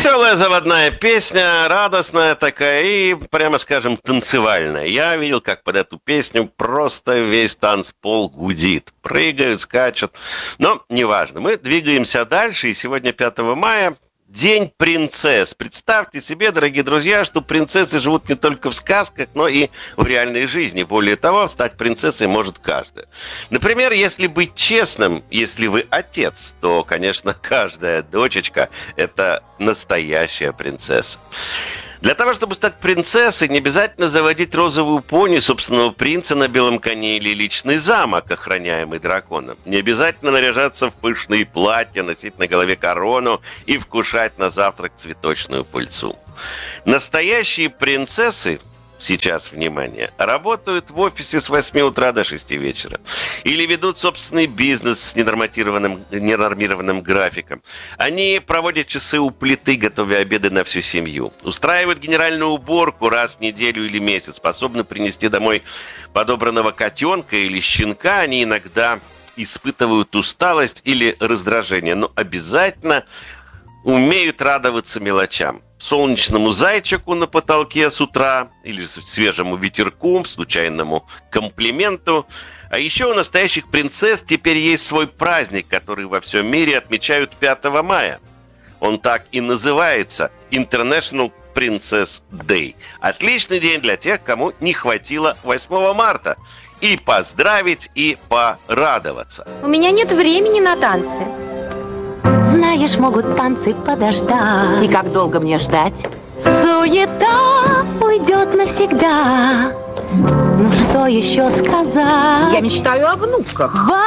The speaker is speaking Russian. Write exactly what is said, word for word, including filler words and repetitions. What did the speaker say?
Веселая заводная песня, радостная такая и, прямо скажем, танцевальная. Я видел, как под эту песню просто весь танцпол гудит. Прыгают, скачут. Но неважно. Мы двигаемся дальше, и сегодня, пятого мая, День принцесс. Представьте себе, дорогие друзья, что принцессы живут не только в сказках, но и в реальной жизни. Более того, стать принцессой может каждая. Например, если быть честным, если вы отец, то, конечно, каждая дочечка – это настоящая принцесса. Для того, чтобы стать принцессой, не обязательно заводить розовую пони, собственного принца на белом коне или личный замок, охраняемый драконом. Не обязательно наряжаться в пышные платья, носить на голове корону и вкушать на завтрак цветочную пыльцу. Настоящие принцессы, сейчас, внимание, работают в офисе с восьми утра до шести вечера. Или ведут собственный бизнес с ненорматированным, ненормированным графиком. Они проводят часы у плиты, готовя обеды на всю семью. Устраивают генеральную уборку раз в неделю или месяц. Способны принести домой подобранного котенка или щенка. Они иногда испытывают усталость или раздражение, но обязательно умеют радоваться мелочам. Солнечному зайчику на потолке с утра, или свежему ветерку, случайному комплименту. А еще у настоящих принцесс теперь есть свой праздник, который во всем мире отмечают пятого мая. Он так и называется International Princess Day. Отличный день для тех, кому не хватило восьмого марта. И поздравить, и порадоваться. У меня нет времени на танцы. Знаешь, могут танцы подождать. И как долго мне ждать? Суета уйдет навсегда. Ну что еще сказать? Я мечтаю о внуках.